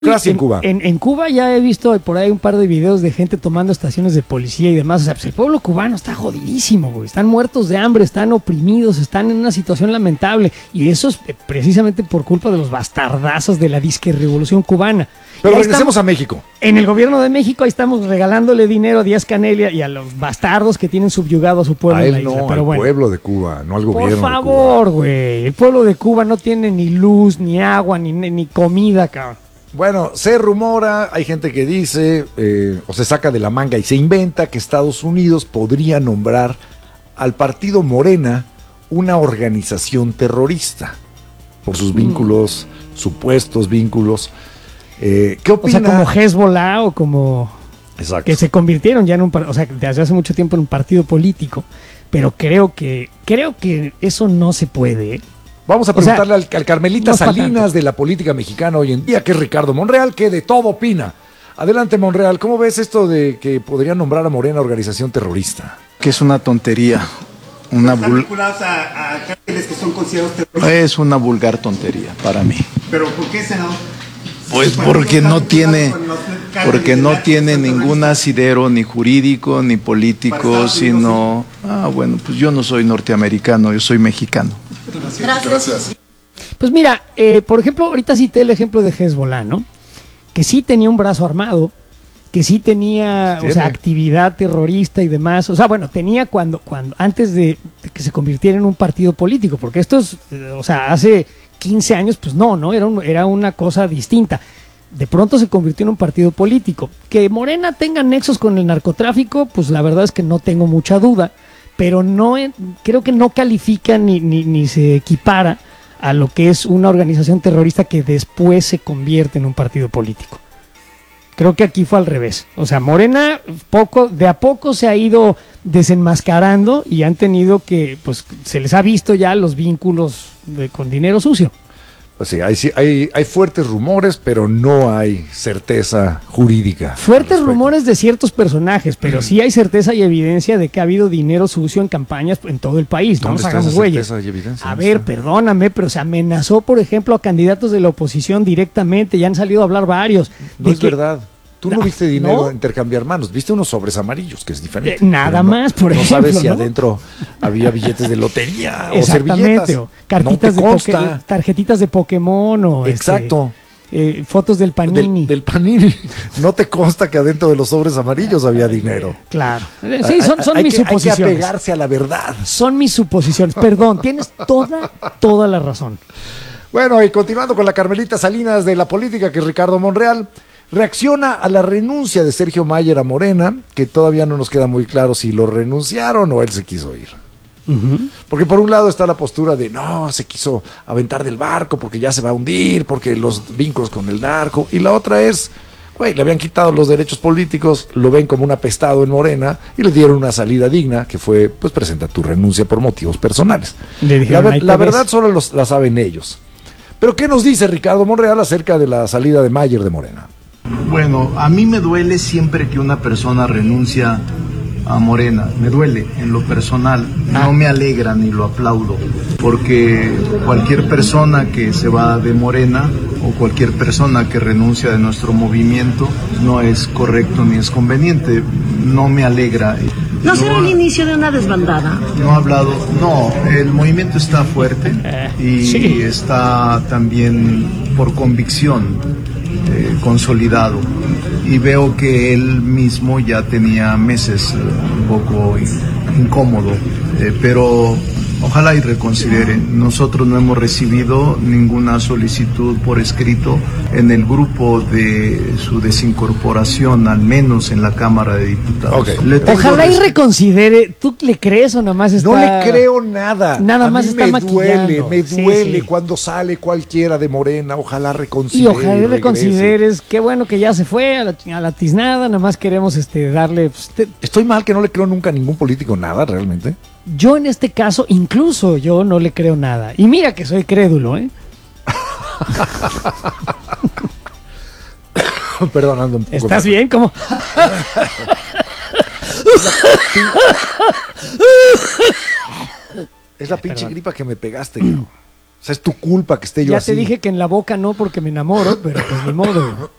Democracia en Cuba. En Cuba ya he visto por ahí un par de videos de gente tomando estaciones de policía y demás. O sea, pues el pueblo cubano está jodidísimo, güey. Están muertos de hambre, están oprimidos, están en una situación lamentable. Y eso es precisamente por culpa de los bastardazos de la disque revolución cubana. Pero regresemos a México. En el gobierno de México ahí estamos regalándole dinero a Díaz Canel y a los bastardos que tienen subyugado a su pueblo A en la él isla. no, Pero al bueno, pueblo de Cuba, no al gobierno por favor, güey. El pueblo de Cuba no tiene ni luz, ni agua, ni comida, cabrón. Bueno, se rumora, hay gente que dice, o se saca de la manga y se inventa que Estados Unidos podría nombrar al partido Morena una organización terrorista por sus vínculos, supuestos vínculos. ¿Qué opina? O sea, como Hezbollah o como... Exacto. Que se convirtieron ya en un... O sea, desde hace mucho tiempo en un partido político. Pero creo que eso no se puede, ¿eh? Vamos a preguntarle al Carmelita no está Salinas tanto. de la política mexicana hoy en día, que es Ricardo Monreal, que de todo opina. Adelante, Monreal, ¿cómo ves esto de que podrían nombrar a Morena organización terrorista? Que es una tontería. ¿Están vinculados a cárteles que son considerados terroristas? Es una vulgar tontería para mí. ¿Pero por qué, senador? Pues porque no tiene ningún asidero ni jurídico ni político, sino... bueno, pues yo no soy norteamericano, yo soy mexicano. Gracias. Pues mira, por ejemplo, ahorita cité el ejemplo de Hezbollah, ¿no? Que sí tenía un brazo armado, que sí tenía, o sea, actividad terrorista y demás. O sea, bueno, tenía cuando antes de que se convirtiera en un partido político, porque esto es, o sea, hace 15 años, pues no, era una cosa distinta. De pronto se convirtió en un partido político. Que Morena tenga nexos con el narcotráfico, pues la verdad es que no tengo mucha duda, pero no creo que no califica ni se equipara a lo que es una organización terrorista que después se convierte en un partido político. Creo que aquí fue al revés. O sea, Morena de a poco se ha ido desenmascarando y han tenido que, pues se les ha visto ya los vínculos con dinero sucio. Pues sí, hay fuertes rumores, pero no hay certeza jurídica. Fuertes rumores de ciertos personajes, pero sí hay certeza y evidencia de que ha habido dinero sucio en campañas en todo el país. No nos hagamos güeyes. A ver, perdóname, pero se amenazó, por ejemplo, a candidatos de la oposición directamente. Ya han salido a hablar varios. No es verdad. Tú no viste dinero ¿no? Intercambiar manos, viste unos sobres amarillos, que es diferente. Nada más, por ejemplo. No sabes si ¿no? adentro había billetes de lotería o exactamente, servilletas. O cartitas no tarjetitas de Pokémon o exacto. Fotos del Panini. Del Panini. No te consta que adentro de los sobres amarillos había dinero. Claro. Sí, son mis suposiciones. Hay que apegarse a la verdad. Son mis suposiciones. Perdón, tienes toda la razón. Bueno, y continuando con la Carmelita Salinas de la política, que es Ricardo Monreal, reacciona a la renuncia de Sergio Mayer a Morena, que todavía no nos queda muy claro si lo renunciaron o él se quiso ir. Porque por un lado está la postura de no, se quiso aventar del barco porque ya se va a hundir, porque los vínculos con el narco, y la otra es, güey, le habían quitado los derechos políticos, lo ven como un apestado en Morena y le dieron una salida digna que fue, pues presenta tu renuncia por motivos personales. La verdad solo la saben ellos. Pero ¿qué nos dice Ricardo Monreal acerca de la salida de Mayer de Morena? Bueno, a mí me duele siempre que una persona renuncia a Morena, me duele en lo personal, no me alegra ni lo aplaudo, porque cualquier persona que se va de Morena o cualquier persona que renuncia de nuestro movimiento no es correcto ni es conveniente, no me alegra. ¿No será el inicio de una desbandada? No ha hablado, no, el movimiento está fuerte y está también por convicción consolidado, y veo que él mismo ya tenía meses un poco incómodo, pero ojalá y reconsidere. Nosotros no hemos recibido ninguna solicitud por escrito en el grupo de su desincorporación, al menos en la Cámara de Diputados. Ojalá y reconsidere. ¿Tú le crees o nada más está...? No le creo nada. Nada más está maquillando. Me duele cuando sale cualquiera de Morena. Ojalá reconsidere. Y ojalá reconsideres. Qué bueno que ya se fue a la tiznada. Nada más queremos darle... Estoy mal que no le creo nunca a ningún político nada, realmente. Yo en este caso, incluso yo no le creo nada. Y mira que soy crédulo, ¿eh? Perdonando un poco. ¿Estás bien? ¿Cómo? Es la pinche gripa que me pegaste, cabrón. O sea, es tu culpa que esté yo Ya así. te dije que en la boca no porque me enamoro, pero pues ni modo.